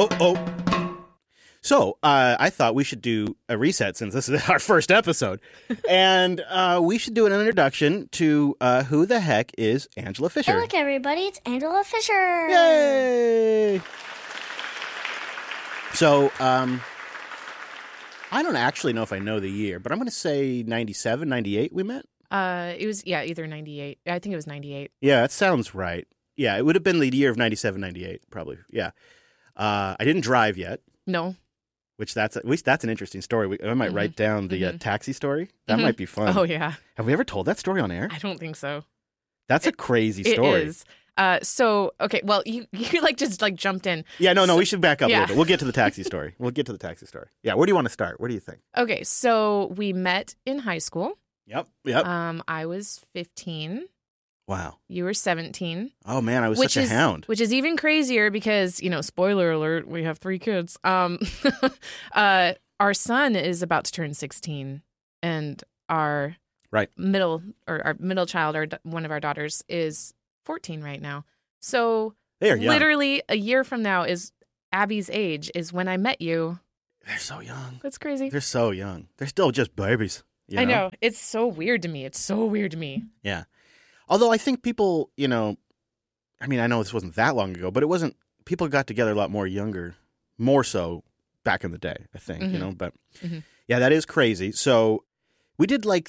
Oh. So, I thought we should do a reset since this is our first episode. And we should do an introduction to who the heck is Angela Fisher. Hey, look, everybody. It's Angela Fisher. Yay! So, I don't actually know if I know the year, but I'm going to say 97, 98 we met? It was, either 98. I think it was 98. Yeah, that sounds right. Yeah, it would have been the year of 97, 98, probably. Yeah. I didn't drive yet. No. Which that's an interesting story. I might write down the taxi story. That might be fun. Oh, yeah. Have we ever told that story on air? I don't think so. That's a crazy story. It is. Okay, well, you just jumped in. Yeah, no, we should back up a little bit. We'll get to the taxi story. Yeah, where do you want to start? Where do you think? Okay, so we met in high school. Yep. I was 15. Wow. You were 17. Oh, man, I was such a hound. Which is even crazier because, spoiler alert, we have 3 kids. Our son is about to turn 16, and our middle child, one of our daughters, is 14 right now. So they are young. Literally a year from now is Abby's age, is when I met you. They're so young. That's crazy. They're so young. They're still just babies. I know. It's so weird to me. Yeah. Although I think people, I know this wasn't that long ago, but people got together a lot more younger, more so back in the day, I think, but yeah, that is crazy. So we did what?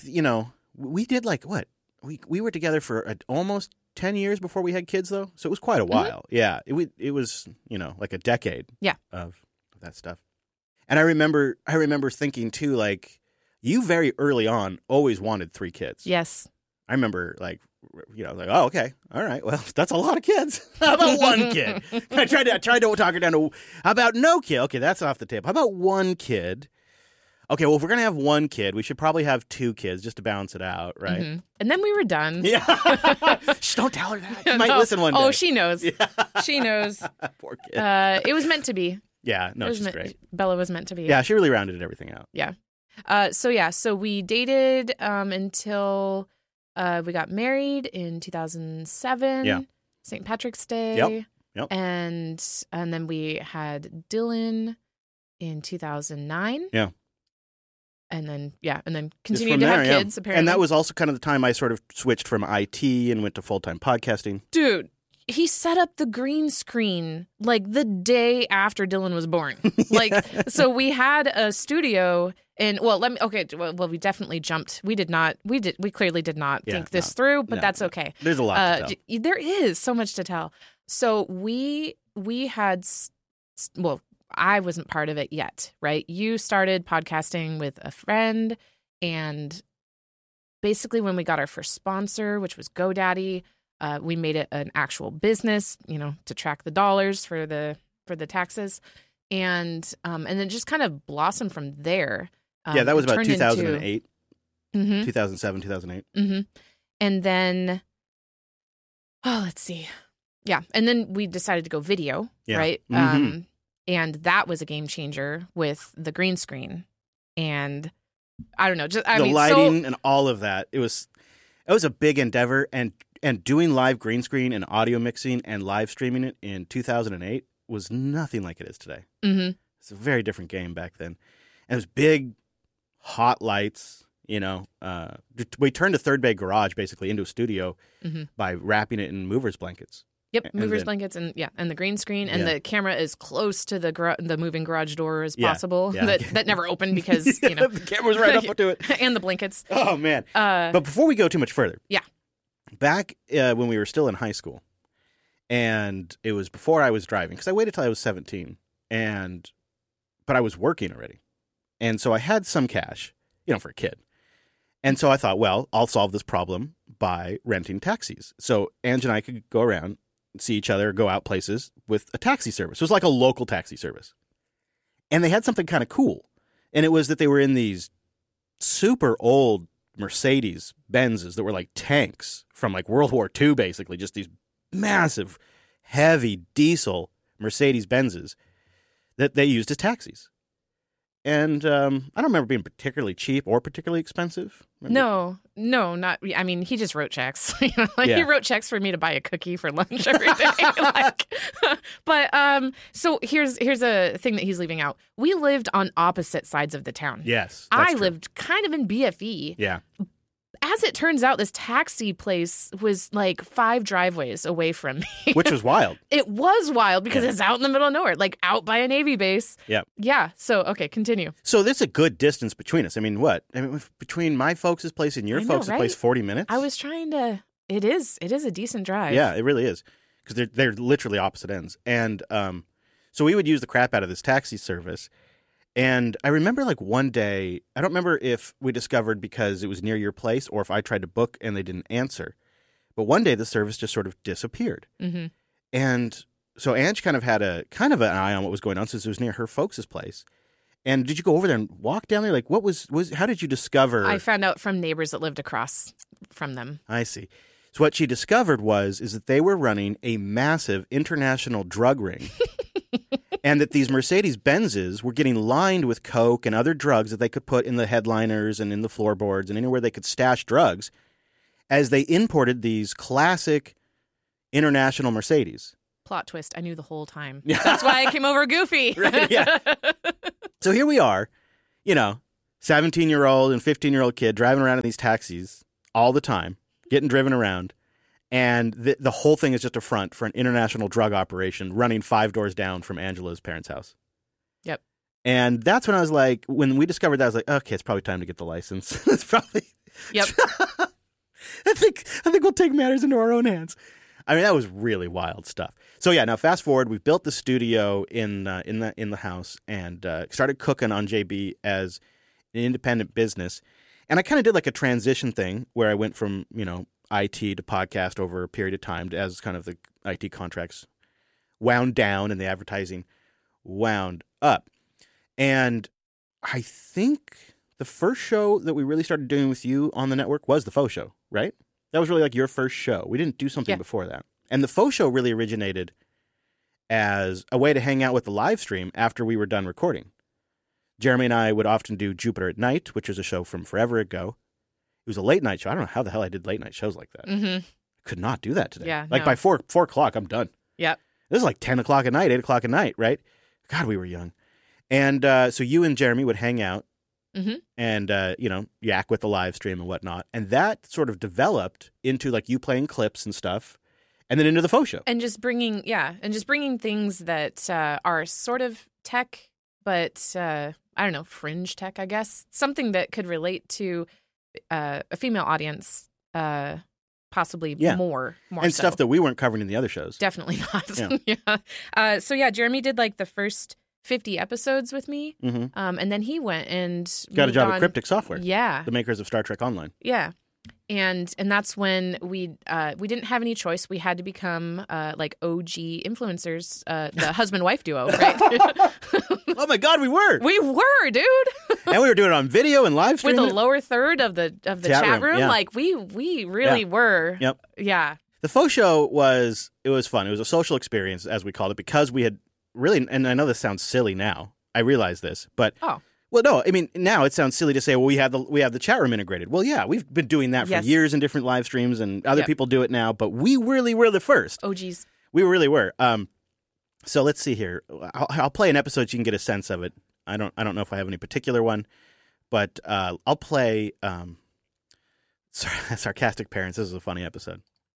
We were together for almost 10 years before we had kids, though. So it was quite a while. Yeah. It was, like a decade of that stuff. And I remember thinking too, you very early on always wanted 3 kids. Yes. I remember oh, okay. All right. Well, that's a lot of kids. How about 1 kid? I tried to talk her down to, how about no kid? Okay, that's off the table. How about 1 kid? Okay, well, if we're going to have 1 kid, we should probably have 2 kids just to balance it out, right? Mm-hmm. And then we were done. Yeah. Shh, don't tell her that. She might listen one day. Oh, she knows. Yeah. She knows. Poor kid. It was meant to be. Yeah, no, she's great. Bella was meant to be. Yeah, she really rounded everything out. Yeah. So we dated until we got married in 2007. Yeah. St. Patrick's Day. Yep. And then we had Dylan in 2009. Yeah. And then continued to have kids, apparently. And that was also kind of the time I sort of switched from IT and went to full-time podcasting. Dude, he set up the green screen the day after Dylan was born. So we had a studio and we definitely jumped. We clearly did not think this through, but that's okay. There's a lot to tell. There is so much to tell. So we had, I wasn't part of it yet, right? You started podcasting with a friend, and basically when we got our first sponsor, which was GoDaddy, we made it an actual business, to track the dollars for the taxes, and then just kind of blossomed from there. Yeah, that was about 2008, 2007, 2008. Mm-hmm. And then, let's see. Yeah, and then we decided to go video, right? Mm-hmm. And that was a game changer with the green screen. And I don't know, the lighting and all of that. It was a big endeavor, and doing live green screen and audio mixing and live streaming it in 2008 was nothing like it is today. Mm-hmm. It's a very different game back then. And it was big, hot lights, We turned a Third Bay garage basically into a studio by wrapping it in movers blankets. Yep, movers blankets and the green screen, and the camera as close to the moving garage door as possible. Yeah. That never opened because the camera's right up to it, and the blankets. Oh man! But before we go too much further, back when we were still in high school, and it was before I was driving because I waited till I was 17, but I was working already, and so I had some cash, for a kid, and so I thought, well, I'll solve this problem by renting taxis. So Ange and I could go around, see each other, go out places with a taxi service. It was like a local taxi service. And they had something kind of cool. And it was that they were in these super old Mercedes Benzes that were like tanks from World War II, basically. Just these massive, heavy diesel Mercedes Benzes that they used as taxis. And I don't remember being particularly cheap or particularly expensive. No, not. I mean, he just wrote checks. He wrote checks for me to buy a cookie for lunch every day. But so here's a thing that he's leaving out. We lived on opposite sides of the town. Yes, I lived kind of in BFE. Yeah. As it turns out, this taxi place was like 5 driveways away from me. Which was wild. It was wild because it's out in the middle of nowhere, like out by a Navy base. Yeah. Yeah. So, okay, continue. So there's a good distance between us. I mean, what? I mean, between my folks' place and your folks' place, 40 minutes? I was trying to... It is a decent drive. Yeah, it really is. Because they're literally opposite ends. And so we would use the crap out of this taxi service. And I remember like one day, I don't remember if we discovered because it was near your place or if I tried to book and they didn't answer. But one day the service just sort of disappeared. Mm-hmm. And so Ange kind of had an eye on what was going on since it was near her folks' place. And did you go over there and walk down there? Like, what was how did you discover? I found out from neighbors that lived across from them. I see. So what she discovered is that they were running a massive international drug ring. And that these Mercedes-Benzes were getting lined with coke and other drugs that they could put in the headliners and in the floorboards and anywhere they could stash drugs as they imported these classic international Mercedes. Plot twist. I knew the whole time. That's why I came over goofy. Right, yeah. So here we are, 17-year-old and 15-year-old kid driving around in these taxis all the time, getting driven around. And the whole thing is just a front for an international drug operation running 5 doors down from Angela's parents' house. Yep. And that's when I was like, when we discovered that, I was like, okay, it's probably time to get the license. It's probably. Yep. I think we'll take matters into our own hands. I mean, that was really wild stuff. So yeah, now fast forward, we've built the studio in the house and started cooking on JB as an independent business. And I kind of did like a transition thing where I went from IT to podcast over a period of time as kind of the IT contracts wound down and the advertising wound up. And I think the first show that we really started doing with you on the network was the Faux Show, right? That was really like your first show. We didn't do something before that. And the Faux Show really originated as a way to hang out with the live stream after we were done recording. Jeremy and I would often do Jupiter at Night, which is a show from forever ago. It was a late night show. I don't know how the hell I did late night shows like that. Mm-hmm. I could not do that today. Yeah, by 4 o'clock, I'm done. Yep. This is like 10 o'clock at night, 8 o'clock at night, right? God, we were young. And so you and Jeremy would hang out and, yak with the live stream and whatnot. And that sort of developed into like you playing clips and stuff and then into the Faux Show. And just bringing things that are sort of tech, but I don't know, fringe tech, I guess. Something that could relate to a female audience, possibly more and so. Stuff that we weren't covering in the other shows. Definitely not. Yeah. So Jeremy did like the first 50 episodes with me, and then he went and got a job at Cryptic Software. Yeah, the makers of Star Trek Online. Yeah. And that's when we didn't have any choice. We had to become like OG influencers, the husband-wife duo, right? Oh my God, we were! We were, dude. And we were doing it on video and live stream with the lower third of the chat room. Yeah. Like we really were. Yep. Yeah. The Faux Show was fun. It was a social experience, as we called it, because we had really. And I know this sounds silly now. I realize this, but well, no. I mean, now it sounds silly to say, well, we have the chat room integrated. Well, yeah, we've been doing that for years in different live streams, and other people do it now. But we really were the first. Oh, geez. We really were. So let's see here. I'll play an episode so you can get a sense of it. I don't know if I have any particular one, but I'll play Sarcastic Parents. This is a funny episode.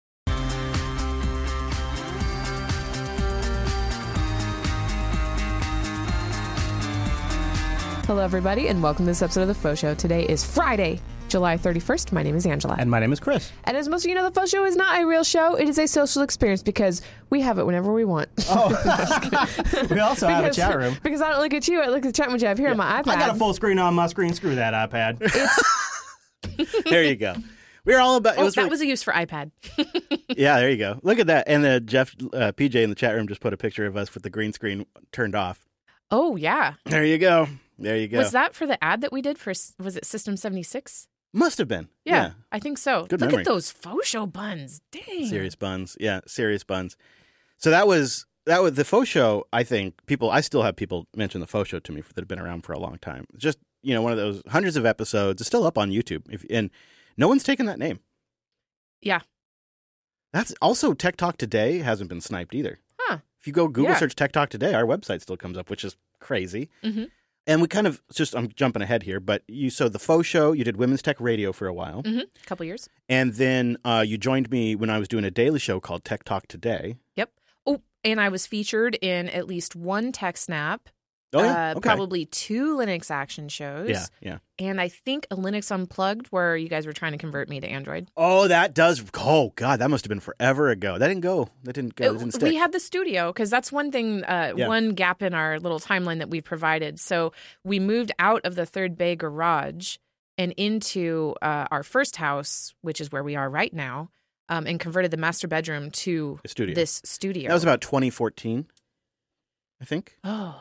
Hello, everybody, and welcome to this episode of The Faux Show. Today is Friday, July 31st. My name is Angela. And my name is Chris. And as most of you know, The Faux Show is not a real show. It is a social experience because we have it whenever we want. Oh, we also have a chat room. Because I don't look at you. I look at the chat room I have here on my iPad. I got a full screen on my screen. Screw that iPad. There you go. We're all about. That was a use for iPad. Yeah, there you go. Look at that. And Jeff PJ in the chat room just put a picture of us with the green screen turned off. Oh, yeah. There you go. There you go. Was that for the ad that we did for, was it System 76? Must have been. Yeah. I think so. Good Look memory. at those Faux Show buns. Dang. Serious buns. Yeah, serious buns. So that was that was the faux show. I think I still have people mention the faux show to me that have been around for a long time. It's just, one of those hundreds of episodes. It's still up on YouTube. And no one's taken that name. Yeah. That's also Tech Talk Today hasn't been sniped either. Huh. If you go Google search Tech Talk Today, our website still comes up, which is crazy. Mm-hmm. And we kind of I'm jumping ahead here, but so the faux show, you did Women's Tech Radio for a while. Mm-hmm. A couple years. And then you joined me when I was doing a daily show called Tech Talk Today. Yep. Oh, and I was featured in at least one Tech Snap. Oh, yeah? Okay. Probably 2 Linux action shows. Yeah. And I think a Linux Unplugged where you guys were trying to convert me to Android. Oh, that does. Oh, God, that must have been forever ago. That didn't go. That didn't stick. We had the studio because that's one thing, one gap in our little timeline that we've provided. So we moved out of the Third Bay garage and into our first house, which is where we are right now, and converted the master bedroom to this studio. That was about 2014, I think. Oh.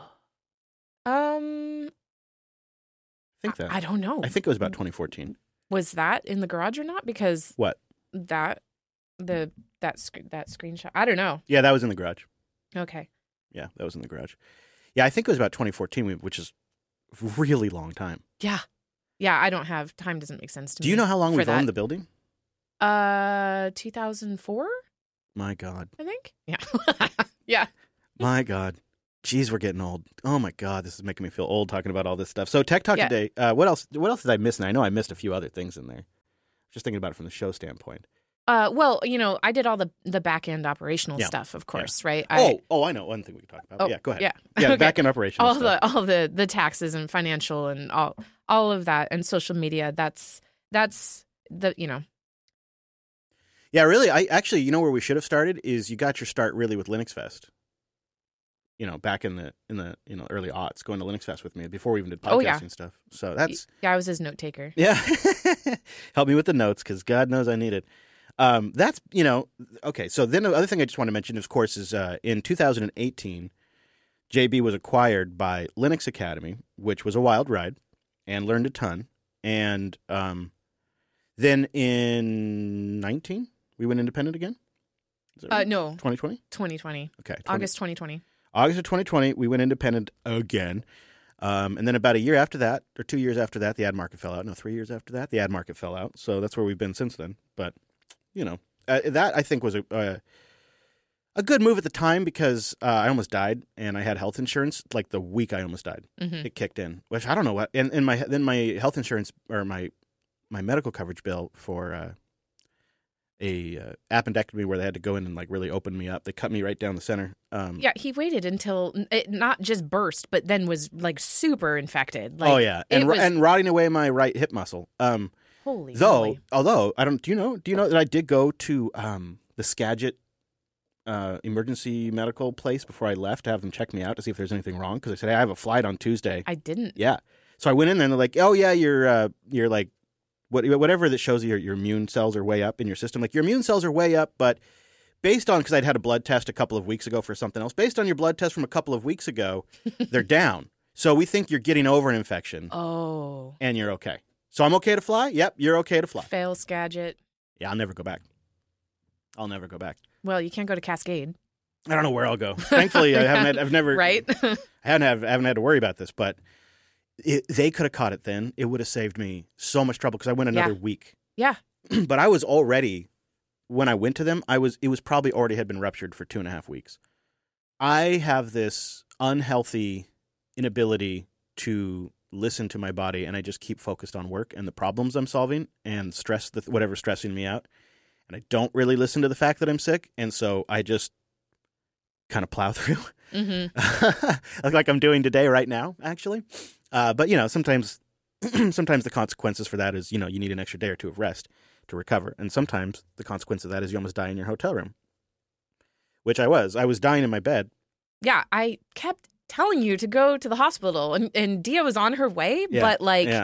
I think that. I don't know. I think it was about 2014. Was that in the garage or not? Because what? That screenshot. I don't know. Yeah, that was in the garage. Okay. Yeah, that was in the garage. Yeah, I think it was about 2014, which is a really long time. Yeah. Yeah, I don't have time. Doesn't make sense to me. Do you know how long we've owned the building? 2004. My God. I think. Yeah. Yeah. My God. Jeez, we're getting old. Oh my God, this is making me feel old talking about all this stuff. So Tech Talk Today. What else did I miss? And I know I missed a few other things in there. Just thinking about it from the show standpoint. Well, I did all the back end operational stuff, of course, right? I know one thing we could talk about. Yeah, go ahead. Yeah, okay. Back end operational stuff. all the taxes and financial and all of that and social media. That's the. Yeah, really. I actually, where we should have started is you got your start really with Linux Fest. Back in the early aughts, going to Linux Fest with me before we even did podcasting stuff. So that's I was his note taker. Yeah, help me with the notes because God knows I need it. That's okay. So then the other thing I just want to mention, of course, is in 2018, JB was acquired by Linux Academy, which was a wild ride, and learned a ton. And then in 19, we went independent again. Right? No, 2020. 2020. Okay, August 2020. August of 2020, we went independent again. And then about a year after that, or 2 years after that, the ad market fell out. No, 3 years after that, the ad market fell out. So that's where we've been since then. But, that I think was a good move at the time because I almost died and I had health insurance like the week I almost died. Mm-hmm. It kicked in, which I don't know what. And my health insurance or my medical coverage bill for a appendectomy where they had to go in and like really open me up. They cut me right down the center. Yeah, he waited until it not just burst, but then was like super infected. Like, oh yeah, and rotting away my right hip muscle. Holy. Although I don't. Do you know that I did go to the Skagit emergency medical place before I left to have them check me out to see if there's anything wrong because I said, hey, I have a flight on Tuesday. I didn't. Yeah, so I went in there and they're like, oh yeah, you're like. Whatever that shows you your immune cells are way up in your system. Like your immune cells are way up, but based on, because I'd had a blood test a couple of weeks ago for something else, based on your blood test from a couple of weeks ago, they're down. So we think you're getting over an infection. Oh. And you're okay. So I'm okay to fly? Yep, you're okay to fly. Fail Skagit. Yeah, I'll never go back. Well, you can't go to Cascade. I don't know where I'll go. Thankfully, I've never. Right? I haven't had to worry about this, but they could have caught it then. It would have saved me so much trouble because I went another week. Yeah. But I was already, when I went to them, it was probably already had been ruptured for 2.5 weeks. I have this unhealthy inability to listen to my body, and I just keep focused on work and the problems I'm solving and stress, whatever's stressing me out. And I don't really listen to the fact that I'm sick, and so I just kind of plow through. Mm-hmm. Like I'm doing today right now, actually. But, sometimes the consequences for that is, you need an extra day or two of rest to recover. And sometimes the consequence of that is you almost die in your hotel room, which I was. I was dying in my bed. Yeah, I kept telling you to go to the hospital and Dia was on her way, but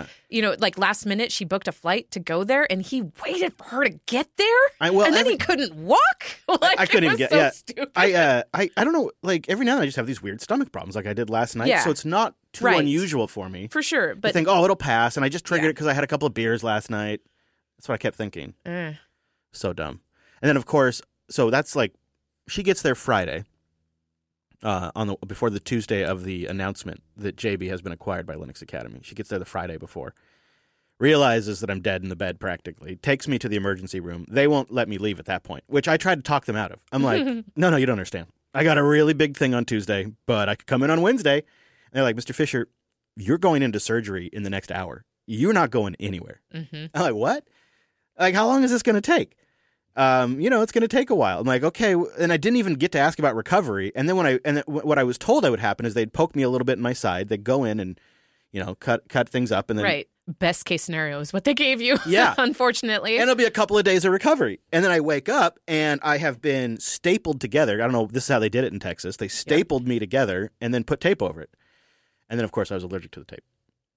last minute she booked a flight to go there and he waited for her to get there he couldn't walk. I couldn't even get stupid. I don't know, like every now and then I just have these weird stomach problems like I did last night. So it's not too unusual for me. For sure. But I think, it'll pass, and I just triggered it because I had a couple of beers last night. That's what I kept thinking. So dumb. And then of course, so that's like she gets there Friday. before the Tuesday of the announcement that JB has been acquired by Linux Academy. She gets there the Friday before. Realizes that I'm dead in the bed practically. Takes me to the emergency room. They won't let me leave at that point, which I tried to talk them out of. I'm like, no, you don't understand. I got a really big thing on Tuesday, but I could come in on Wednesday. And they're like, Mr. Fisher, you're going into surgery in the next hour. You're not going anywhere. I'm like, what? Like, how long is this going to take? It's going to take a while. I'm like, okay. And I didn't even get to ask about recovery. And then what I was told would happen is they'd poke me a little bit in my side. They'd go in and, cut things up. And then right. Best case scenario is what they gave you. Yeah. Unfortunately. And it'll be a couple of days of recovery. And then I wake up and I have been stapled together. I don't know. This is how they did it in Texas. They stapled me together and then put tape over it. And then, of course, I was allergic to the tape.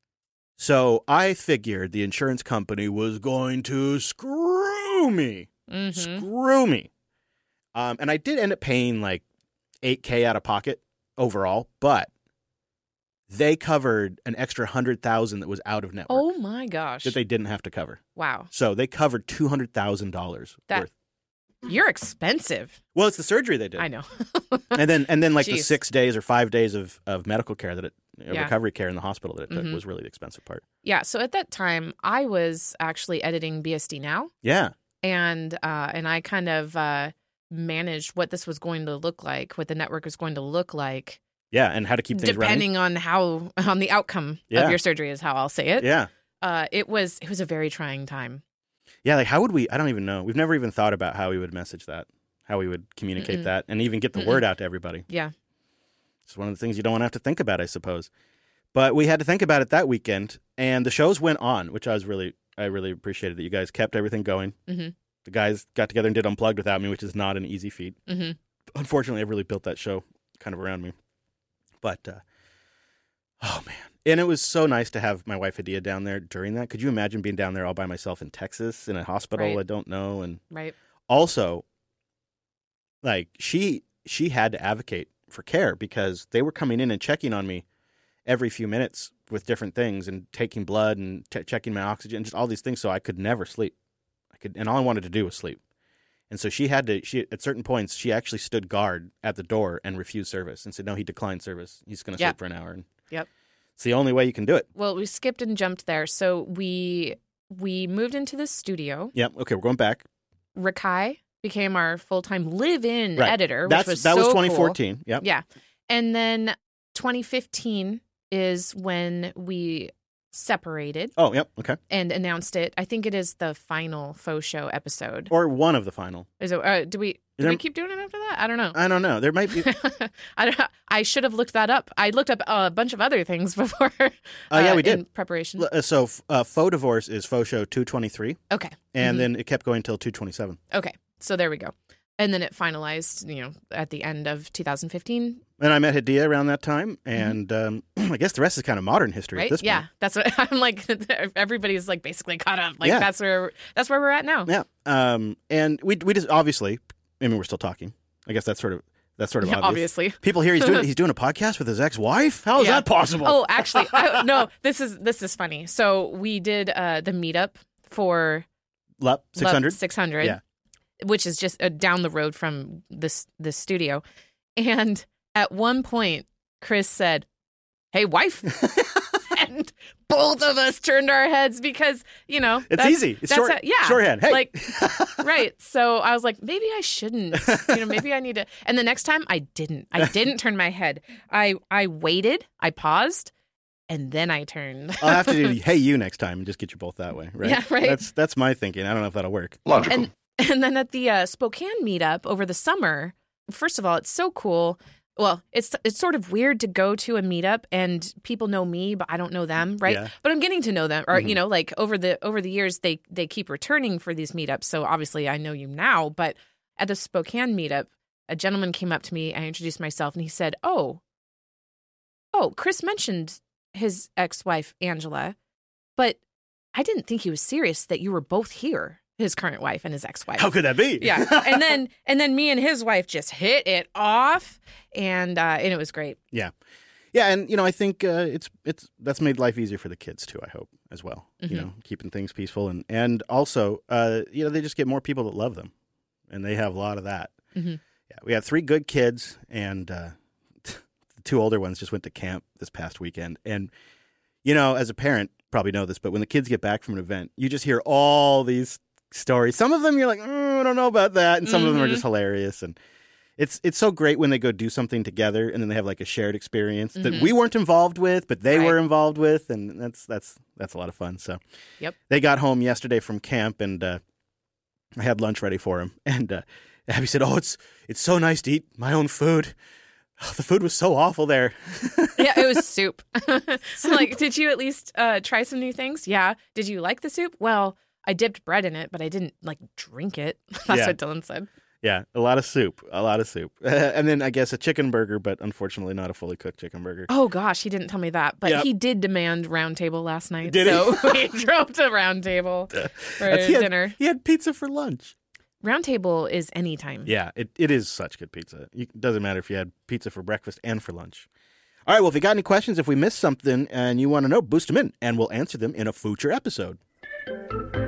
So I figured the insurance company was going to screw me. Screw me. And I did end up paying like $8,000 out of pocket overall, but they covered an extra $100,000 that was out of network. Oh my gosh. That they didn't have to cover. Wow. So they covered $200,000 worth. You're expensive. Well, it's the surgery they did. I know. and then like the 6 days or 5 days of medical care recovery care in the hospital that it took was really the expensive part. Yeah. So at that time, I was actually editing BSD Now. Yeah. And I kind of managed what this was going to look like, what the network was going to look like. Yeah, and how to keep things depending running. on the outcome of your surgery is how I'll say it. Yeah. It was a very trying time. Yeah, like how would we? I don't even know. We've never even thought about how we would message that, how we would communicate that, and even get the word out to everybody. Yeah. It's one of the things you don't want to have to think about, I suppose. But we had to think about it that weekend, and the shows went on, which I really appreciated that you guys kept everything going. Mm-hmm. The guys got together and did Unplugged without me, which is not an easy feat. Mm-hmm. Unfortunately, I've really built that show kind of around me. But, oh, man. And it was so nice to have my wife, Hadia, down there during that. Could you imagine being down there all by myself in Texas in a hospital I don't know? And also, like, she had to advocate for care because they were coming in and checking on me every few minutes with different things and taking blood and checking my oxygen, just all these things. So I could never sleep. And all I wanted to do was sleep. And so she at certain points, she actually stood guard at the door and refused service and said, no, he declined service. He's going to sleep for an hour. And it's the only way you can do it. Well, we skipped and jumped there. So we moved into the studio. Yep. Okay, we're going back. Rakai became our full-time live-in editor, that was 2014. Cool. Yep. Yeah. And then 2015 is when we separated. Oh, yep. Okay. And announced it. I think it is the final faux show episode. Or one of the final. Is it? Do we keep doing it after that? I don't know. I don't know. There might be. I should have looked that up. I looked up a bunch of other things before. Yeah, we did. In preparation. So, Faux Divorce is faux show 223. Okay. And then it kept going until 227. Okay. So there we go. And then it finalized, at the end of 2015. And I met Hadia around that time, and I guess the rest is kind of modern history at this point. Yeah, that's what I'm like. Everybody's like basically caught up. Like that's where we're at now. Yeah. And we just obviously, I mean, we're still talking. I guess that's sort of obvious. Obviously, people hear he's doing a podcast with his ex-wife. How is that possible? Oh, actually, no. This is funny. So we did the meetup for LUP 600. 600. Yeah. Which is just down the road from this studio. And at one point, Chris said, "Hey, wife." And both of us turned our heads because, it's easy. It's shorthand. Hey. Like, right. So I was like, maybe I shouldn't. Maybe I need to. And the next time I didn't turn my head. I waited. I paused. And then I turned. I'll have to do "Hey, you" next time and just get you both that way. Right? Yeah, right. That's my thinking. I don't know if that'll work. Logical. And then at the Spokane meetup over the summer, first of all, it's so cool. Well, it's sort of weird to go to a meetup and people know me, but I don't know them, right? Yeah. But I'm getting to know them, or like over the years, they keep returning for these meetups. So obviously, I know you now. But at the Spokane meetup, a gentleman came up to me. I introduced myself, and he said, "Oh, Chris mentioned his ex-wife Angela, but I didn't think he was serious that you were both here." His current wife and his ex-wife. How could that be? Yeah, and then me and his wife just hit it off, and it was great. Yeah, and I think it's that's made life easier for the kids too. I hope as well. Mm-hmm. Keeping things peaceful and also they just get more people that love them, and they have a lot of that. Mm-hmm. Yeah, we have 3 good kids and two older ones just went to camp this past weekend. And, as a parent, probably know this, but when the kids get back from an event, you just hear all these stories. Some of them you're like, I don't know about that. And some of them are just hilarious. And it's so great when they go do something together and then they have like a shared experience that we weren't involved with, but they were involved with. And that's a lot of fun. So they got home yesterday from camp and I had lunch ready for them. And Abby said, it's so nice to eat my own food. Oh, the food was so awful there. Yeah, it was soup. So, like, did you at least try some new things? Yeah. Did you like the soup? Well, I dipped bread in it, but I didn't, drink it. That's what Dylan said. Yeah, a lot of soup. And then I guess a chicken burger, but unfortunately not a fully cooked chicken burger. Oh, gosh, he didn't tell me that. But he did demand Round Table last night. Did so we drove to Round Table for dinner. He had pizza for lunch. Round Table is anytime. Yeah, it is such good pizza. It doesn't matter if you had pizza for breakfast and for lunch. All right, well, if you got any questions, if we missed something and you want to know, boost them in, and we'll answer them in a future episode.